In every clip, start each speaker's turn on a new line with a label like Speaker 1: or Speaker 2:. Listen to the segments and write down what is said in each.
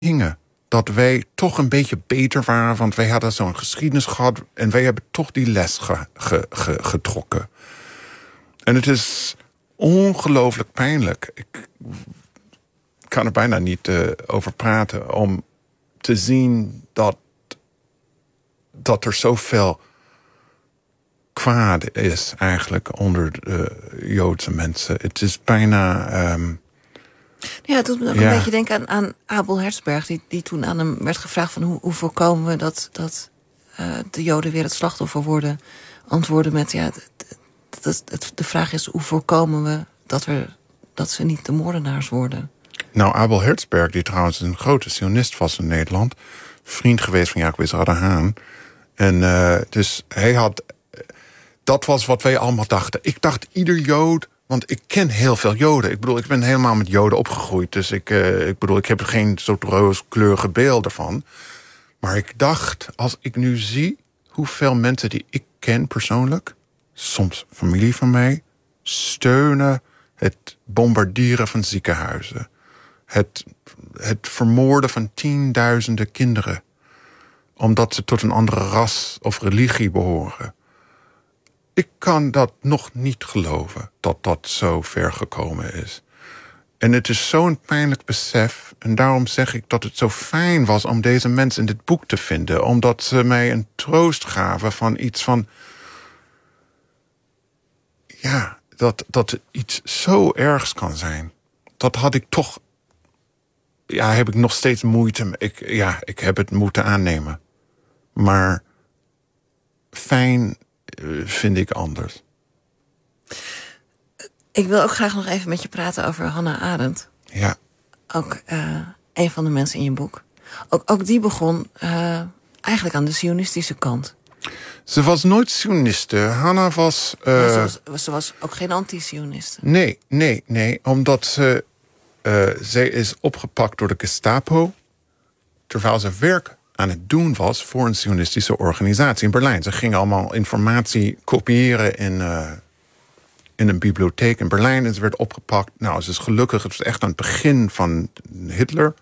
Speaker 1: hingen. Dat wij toch een beetje beter waren, want wij hadden zo'n geschiedenis gehad en wij hebben toch die les getrokken. En het is ongelooflijk pijnlijk. Ik kan er bijna niet over praten om te zien dat er zoveel kwaad is eigenlijk onder de Joodse mensen. Het is bijna...
Speaker 2: Ja, het doet me ook een beetje denken aan Abel Herzberg, die toen aan hem werd gevraagd van hoe voorkomen we dat de Joden weer het slachtoffer worden, antwoorden met de vraag is hoe voorkomen we dat ze niet de moordenaars worden.
Speaker 1: Nou, Abel Herzberg, die trouwens een grote sionist was in Nederland, vriend geweest van Jacob Israël de Haan. En dus hij had... Dat was wat wij allemaal dachten. Ik dacht, ieder Jood... Want ik ken heel veel Joden. Ik bedoel, ik ben helemaal met Joden opgegroeid. Dus ik heb er geen soort rooskleurige beelden van. Maar ik dacht, als ik nu zie hoeveel mensen die ik ken persoonlijk, soms familie van mij, steunen het bombarderen van ziekenhuizen. Het vermoorden van tienduizenden kinderen. Omdat ze tot een andere ras of religie behoren. Ik kan dat nog niet geloven, dat zo ver gekomen is. En het is zo'n pijnlijk besef. En daarom zeg ik dat het zo fijn was om deze mensen in dit boek te vinden. Omdat ze mij een troost gaven van iets van... Ja, dat het iets zo ergs kan zijn. Dat had ik toch... Ja, heb ik nog steeds moeite... Ik heb het moeten aannemen. Maar fijn... vind ik anders.
Speaker 2: Ik wil ook graag nog even met je praten over Hannah Arendt.
Speaker 1: Ja.
Speaker 2: Ook een van de mensen in je boek. Ook die begon eigenlijk aan de sionistische kant.
Speaker 1: Ze was nooit sioniste. Hannah was...
Speaker 2: Ze was ook geen anti-sioniste.
Speaker 1: Nee. Omdat zij is opgepakt door de Gestapo, terwijl ze werk aan het doen was voor een sionistische organisatie in Berlijn. Ze gingen allemaal informatie kopiëren in een bibliotheek in Berlijn en ze werd opgepakt. Nou, ze is gelukkig, het was echt aan het begin van Hitler.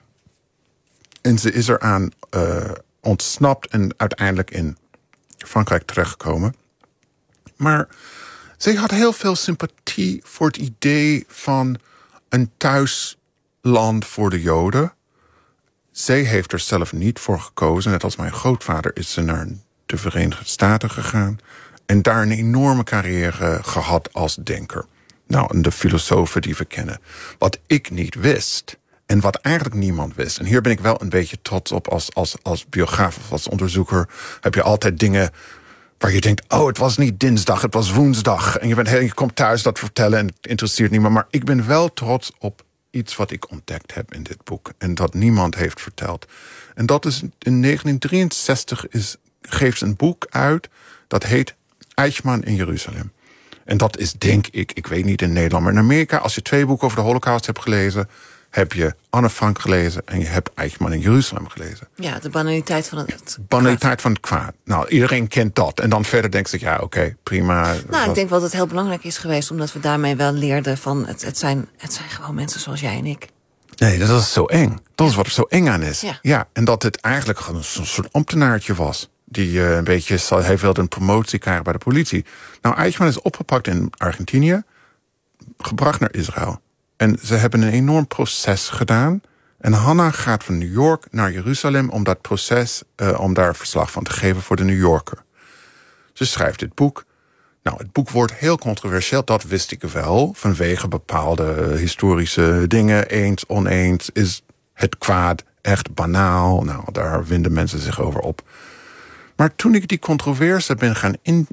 Speaker 1: En ze is eraan ontsnapt en uiteindelijk in Frankrijk terechtgekomen. Maar zij had heel veel sympathie voor het idee van een thuisland voor de Joden. Zij heeft er zelf niet voor gekozen. Net als mijn grootvader is ze naar de Verenigde Staten gegaan. En daar een enorme carrière gehad als denker. Nou, en de filosofen die we kennen. Wat ik niet wist, en wat eigenlijk niemand wist. En hier ben ik wel een beetje trots op als biograaf of als onderzoeker. Heb je altijd dingen waar je denkt, oh, het was niet dinsdag, het was woensdag. En je komt thuis dat vertellen en het interesseert niemand. Maar ik ben wel trots op iets wat ik ontdekt heb in dit boek. En dat niemand heeft verteld. En dat is in 1963 geeft ze een boek uit. Dat heet Eichmann in Jeruzalem. En dat is, denk ik weet niet in Nederland, maar in Amerika, als je 2 boeken over de Holocaust hebt gelezen, heb je Anne Frank gelezen en je hebt Eichmann in Jeruzalem gelezen.
Speaker 2: Ja, de banaliteit van het
Speaker 1: banaliteit van het kwaad. Nou, iedereen kent dat. En dan verder denkt zich, ja, oké, prima.
Speaker 2: Nou, ik denk wel dat het heel belangrijk is geweest, omdat we daarmee wel leerden van het zijn gewoon mensen zoals jij en ik.
Speaker 1: Nee, dat is zo eng. Dat is wat er zo eng aan is.
Speaker 2: Ja,
Speaker 1: en dat het eigenlijk gewoon een soort ambtenaartje was. Die een beetje, hij wilde een promotie krijgen bij de politie. Nou, Eichmann is opgepakt in Argentinië, gebracht naar Israël. En ze hebben een enorm proces gedaan. En Hannah gaat van New York naar Jeruzalem om dat proces, om daar verslag van te geven voor de New Yorker. Ze schrijft dit boek. Nou, het boek wordt heel controversieel, dat wist ik wel. Vanwege bepaalde historische dingen, eens, oneens. Is het kwaad echt banaal? Nou, daar winden mensen zich over op. Maar toen ik die controverse ben gaan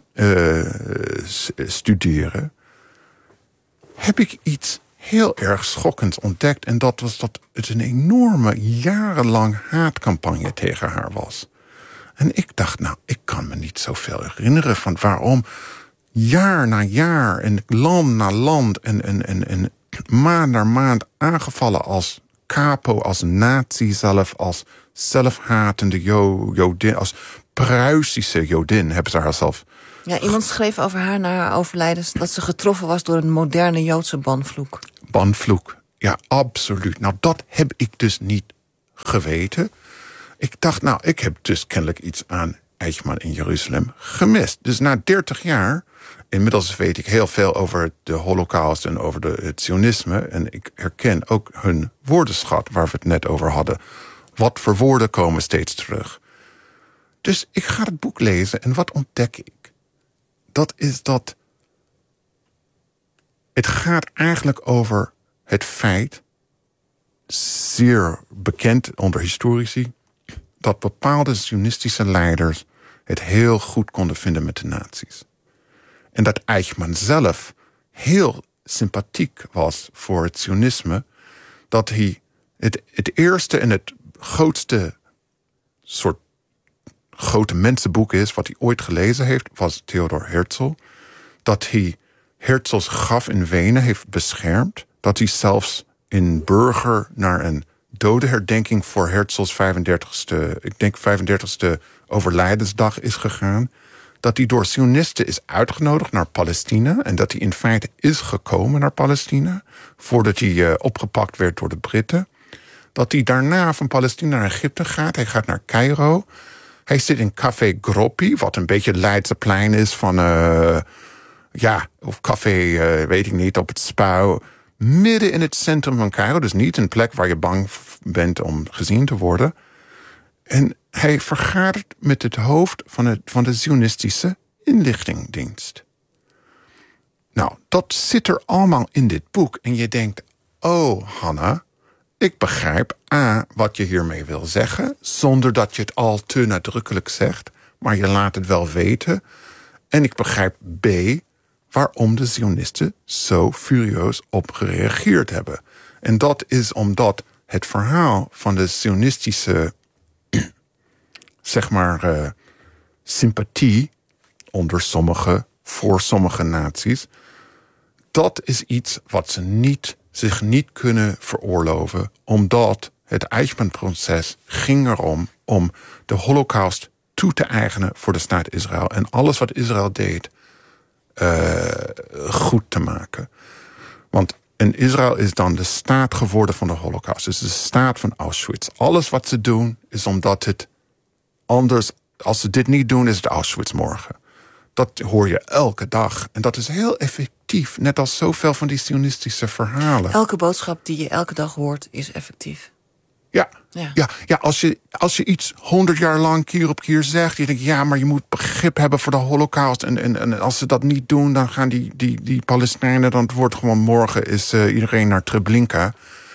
Speaker 1: studeren, heb ik iets heel erg schokkends ontdekt. En dat was dat het een enorme, jarenlang haatcampagne tegen haar was. En ik dacht, nou, ik kan me niet zoveel herinneren van waarom jaar na jaar en land na land en maand na maand aangevallen als capo, als nazi zelf, als zelfhatende Jodin, als Pruisische Jodin hebben ze haarzelf.
Speaker 2: Ja, iemand schreef over haar na haar overlijden dat ze getroffen was door een moderne Joodse banvloek.
Speaker 1: Banvloek, ja, absoluut. Nou, dat heb ik dus niet geweten. Ik dacht, nou, ik heb dus kennelijk iets aan Eichmann in Jeruzalem gemist. Dus na 30 jaar, inmiddels weet ik heel veel over de Holocaust en over het Zionisme. En ik herken ook hun woordenschat waar we het net over hadden. Wat voor woorden komen steeds terug. Dus ik ga het boek lezen en wat ontdek ik? Dat is dat het gaat eigenlijk over het feit, zeer bekend onder historici, dat bepaalde zionistische leiders het heel goed konden vinden met de nazi's. En dat Eichmann zelf heel sympathiek was voor het zionisme, dat hij het eerste en het grootste soort grote mensenboek is wat hij ooit gelezen heeft, was Theodor Herzl. Dat hij Herzls graf in Wenen heeft beschermd. Dat hij zelfs in Burger naar een dodenherdenking voor Herzls 35ste overlijdensdag is gegaan. Dat hij door Zionisten is uitgenodigd naar Palestina. En dat hij in feite is gekomen naar Palestina. Voordat hij opgepakt werd door de Britten. Dat hij daarna van Palestina naar Egypte gaat. Hij gaat naar Cairo. Hij zit in Café Groppi, wat een beetje het Leidseplein is van, of café, weet ik niet, op het Spouw. Midden in het centrum van Cairo, dus niet een plek waar je bang bent om gezien te worden. En hij vergadert met het hoofd van de Zionistische inlichtingdienst. Nou, dat zit er allemaal in dit boek. En je denkt, oh Hanna, ik begrijp A, wat je hiermee wil zeggen, zonder dat je het al te nadrukkelijk zegt, maar je laat het wel weten. En ik begrijp B, waarom de Zionisten zo furieus op gereageerd hebben. En dat is omdat het verhaal van de Zionistische, sympathie voor sommige naties, dat is iets wat ze zich niet kunnen veroorloven, omdat het Eichmann-proces ging erom om de Holocaust toe te eigenen voor de staat Israël en alles wat Israël deed goed te maken. Want Israël is dan de staat geworden van de Holocaust. Dus de staat van Auschwitz. Alles wat ze doen is omdat het anders, als ze dit niet doen, is het Auschwitz morgen. Dat hoor je elke dag. En dat is heel effectief. Net als zoveel van die sionistische verhalen.
Speaker 2: Elke boodschap die je elke dag hoort is effectief.
Speaker 1: Ja, als je iets 100 jaar lang keer op keer zegt, je denkt, ja, maar je moet begrip hebben voor de Holocaust. En als ze dat niet doen, dan gaan die Palestijnen, dan wordt gewoon morgen is iedereen naar Treblinka.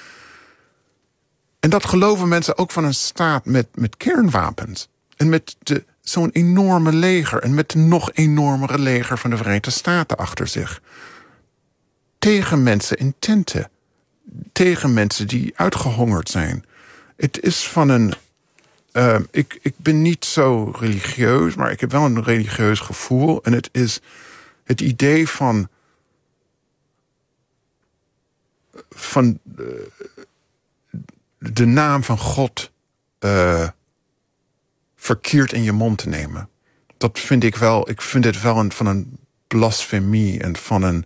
Speaker 1: En dat geloven mensen ook van een staat met kernwapens. En met zo'n enorme leger. En met een nog enormere leger van de Verenigde Staten achter zich. Tegen mensen in tenten. Tegen mensen die uitgehongerd zijn. Het is van een... Ik ben niet zo religieus, maar ik heb wel een religieus gevoel. En het is het idee van de naam van God verkeerd in je mond te nemen. Dat vind ik wel. Ik vind het wel van een blasfemie en van een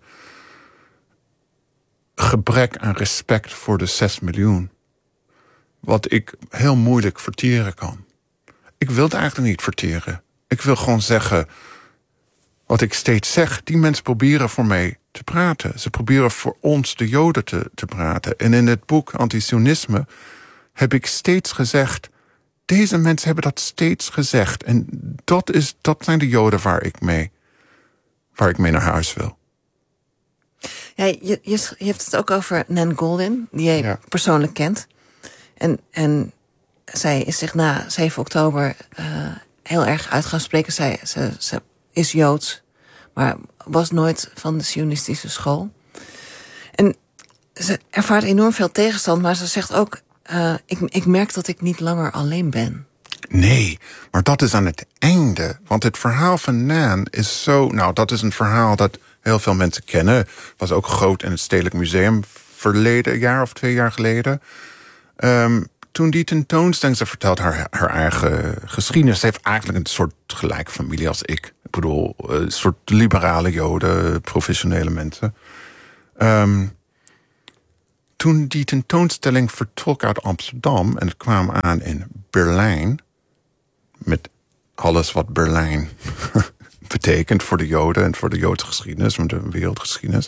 Speaker 1: gebrek aan respect voor de 6 miljoen. Wat ik heel moeilijk verteren kan. Ik wil het eigenlijk niet verteren. Ik wil gewoon zeggen wat ik steeds zeg. Die mensen proberen voor mij te praten. Ze proberen voor ons, de Joden, te praten. En in het boek Antisionisme heb ik steeds gezegd, deze mensen hebben dat steeds gezegd. En dat zijn de Joden waar ik mee naar huis wil.
Speaker 2: Ja, je hebt het ook over Nan Goldin, die jij persoonlijk kent. En zij is zich na 7 oktober heel erg uit gaan spreken. Ze is Joods, maar was nooit van de Zionistische school. En ze ervaart enorm veel tegenstand, maar ze zegt ook, ik merk dat ik niet langer alleen ben.
Speaker 1: Nee, maar dat is aan het einde. Want het verhaal van Nan is zo... Nou, dat is een verhaal dat heel veel mensen kennen. Was ook groot in het Stedelijk Museum verleden, een jaar of 2 jaar geleden. Toen die tentoonstelling, ze vertelt haar eigen geschiedenis. Ze heeft eigenlijk een soort gelijke familie als ik. Ik bedoel, een soort liberale Joden, professionele mensen. toen die tentoonstelling vertrok uit Amsterdam en het kwam aan in Berlijn, met alles wat Berlijn betekent voor de Joden en voor de Joodse geschiedenis, voor de wereldgeschiedenis,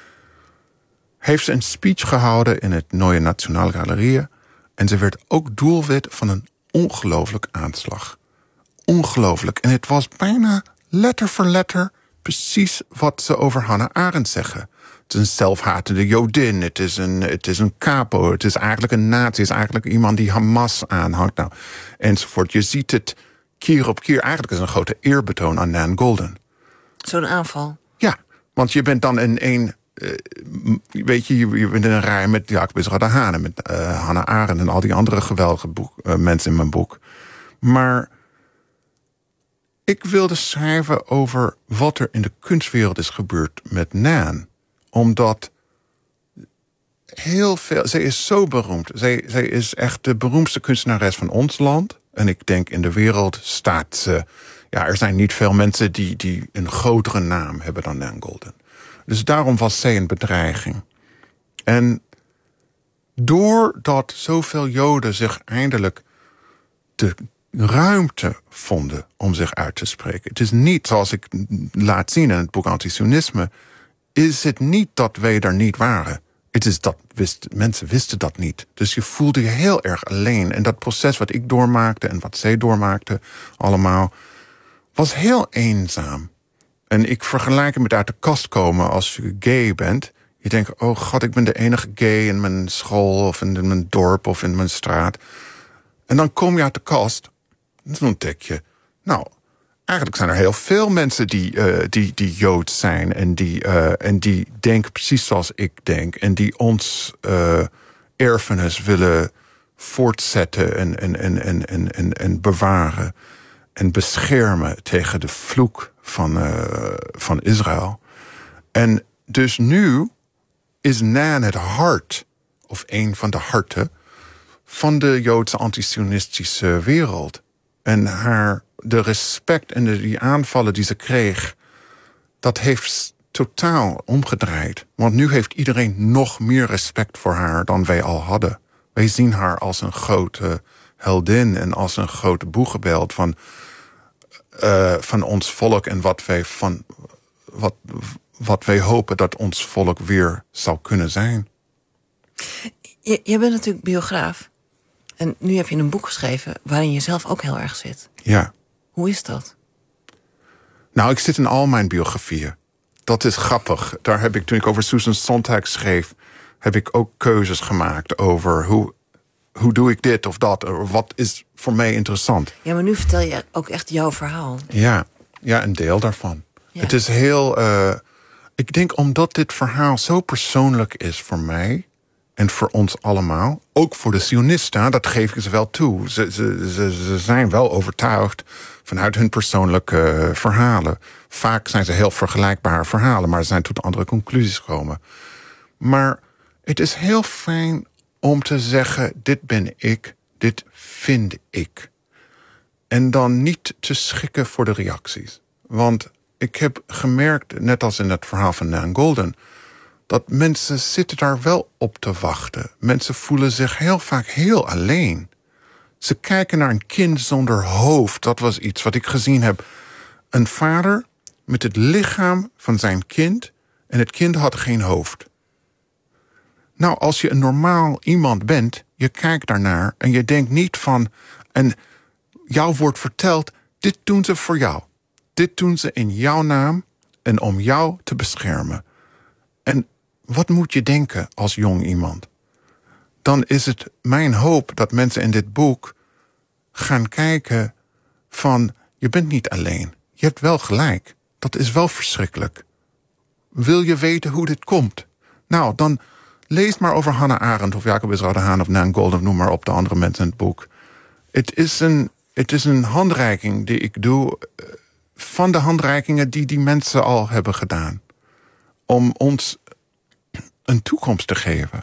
Speaker 1: heeft ze een speech gehouden in het Neue Nationale Galerie en ze werd ook doelwit van een ongelooflijk aanslag. Ongelooflijk. En het was bijna letter voor letter precies wat ze over Hannah Arendt zeggen. Het is een zelfhatende Jodin, het is een capo, het is eigenlijk een nazi, het is eigenlijk iemand die Hamas aanhangt, nou, enzovoort. Je ziet het keer op keer. Eigenlijk is het een grote eerbetoon aan Nan Goldin.
Speaker 2: Zo'n aanval?
Speaker 1: Ja, want je bent dan in één... weet je bent in een rij met Jacobus Radahane, met Hannah Arendt en al die andere geweldige mensen in mijn boek. Maar ik wilde schrijven over wat er in de kunstwereld is gebeurd met Nan. Omdat heel veel... Zij is zo beroemd. Zij is echt de beroemdste kunstenares van ons land. En ik denk in de wereld staat ze... Ja, er zijn niet veel mensen die een grotere naam hebben dan Nan Goldin. Dus daarom was zij een bedreiging. En doordat zoveel Joden zich eindelijk de ruimte vonden om zich uit te spreken. Het is niet, zoals ik laat zien in het boek Antisionisme, is het niet dat wij er niet waren. Het is dat mensen wisten dat niet. Dus je voelde je heel erg alleen. En dat proces wat ik doormaakte en wat zij doormaakte allemaal, was heel eenzaam. En ik vergelijk het met uit de kast komen als je gay bent. Je denkt, oh god, ik ben de enige gay in mijn school of in mijn dorp of in mijn straat. En dan kom je uit de kast en dan ontdek je, nou, eigenlijk zijn er heel veel mensen die Joods zijn en die denken precies zoals ik denk. En die ons erfenis willen voortzetten en bewaren. En beschermen tegen de vloek van Israël. En dus nu is Nan het hart, of een van de harten, van de Joodse antisionistische wereld. En de respect en die aanvallen die ze kreeg, dat heeft totaal omgedraaid. Want nu heeft iedereen nog meer respect voor haar dan wij al hadden. Wij zien haar als een grote heldin en als een grote boegenbeeld van ons volk en wat wij hopen dat ons volk weer zou kunnen zijn.
Speaker 2: Je bent natuurlijk biograaf. En nu heb je een boek geschreven waarin je zelf ook heel erg zit.
Speaker 1: Ja.
Speaker 2: Hoe is dat?
Speaker 1: Nou, ik zit in al mijn biografieën. Dat is grappig. Daar heb ik, toen ik over Susan Sontag schreef, heb ik ook keuzes gemaakt over hoe doe ik dit of dat? Wat is voor mij interessant?
Speaker 2: Ja, maar nu vertel je ook echt jouw verhaal.
Speaker 1: Ja, een deel daarvan. Ja. Het is heel... ik denk omdat dit verhaal zo persoonlijk is voor mij en voor ons allemaal, ook voor de Zionisten, dat geef ik ze wel toe. Ze zijn wel overtuigd vanuit hun persoonlijke verhalen. Vaak zijn ze heel vergelijkbare verhalen, maar ze zijn tot andere conclusies gekomen. Maar het is heel fijn om te zeggen, dit ben ik, dit vind ik. En dan niet te schikken voor de reacties. Want ik heb gemerkt, net als in het verhaal van Nan Goldin, dat mensen zitten daar wel op te wachten. Mensen voelen zich heel vaak heel alleen. Ze kijken naar een kind zonder hoofd. Dat was iets wat ik gezien heb. Een vader met het lichaam van zijn kind en het kind had geen hoofd. Nou, als je een normaal iemand bent, je kijkt daarnaar en je denkt niet van, en jou wordt verteld, dit doen ze voor jou. Dit doen ze in jouw naam en om jou te beschermen. En wat moet je denken als jong iemand? Dan is het mijn hoop dat mensen in dit boek gaan kijken van, je bent niet alleen. Je hebt wel gelijk. Dat is wel verschrikkelijk. Wil je weten hoe dit komt? Nou, dan lees maar over Hannah Arendt of Jacobus Radahane of Nan Goldin, noem maar op de andere mensen in het boek. Het is een handreiking die ik doe van de handreikingen die mensen al hebben gedaan. Om ons een toekomst te geven.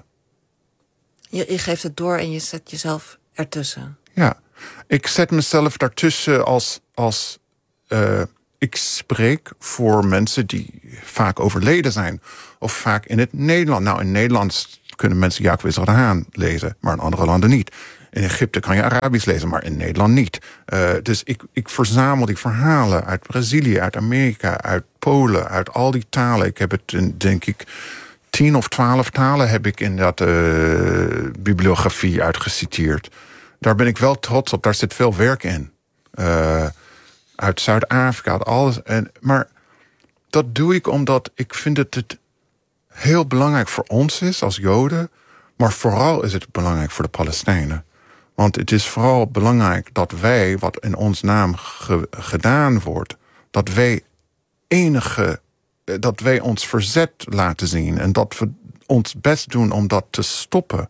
Speaker 2: Je geeft het door en je zet jezelf ertussen.
Speaker 1: Ja, ik zet mezelf daartussen als ik spreek voor mensen die vaak overleden zijn. Of vaak in het Nederland. Nou, in Nederland kunnen mensen Jacob Israël de Haan lezen, maar in andere landen niet. In Egypte kan je Arabisch lezen, maar in Nederland niet. Dus ik verzamel die verhalen uit Brazilië, uit Amerika, uit Polen, uit al die talen. Ik heb het in, denk ik, 10 of 12 talen heb ik in dat bibliografie uitgeciteerd. Daar ben ik wel trots op, daar zit veel werk in. Uit Zuid-Afrika, uit alles. Maar dat doe ik omdat ik vind dat het heel belangrijk voor ons is als Joden, maar vooral is het belangrijk voor de Palestijnen. Want het is vooral belangrijk dat wij, wat in ons naam gedaan wordt, dat wij ons verzet laten zien en dat we ons best doen om dat te stoppen.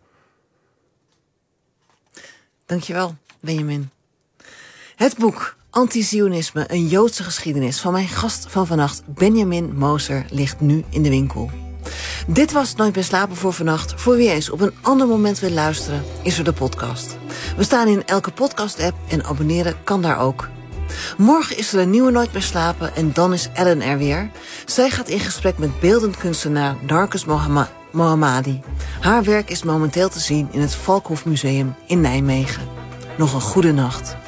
Speaker 2: Dankjewel, Benjamin. Het boek Anti-Zionisme, een Joodse geschiedenis van mijn gast van vannacht, Benjamin Moser, ligt nu in de winkel. Dit was Nooit meer slapen voor vannacht. Voor wie eens op een ander moment wil luisteren, is er de podcast. We staan in elke podcast-app en abonneren kan daar ook. Morgen is er een nieuwe Nooit meer slapen en dan is Ellen er weer. Zij gaat in gesprek met beeldend kunstenaar Narges Mohammadi. Haar werk is momenteel te zien in het Valkhof Museum in Nijmegen. Nog een goede nacht.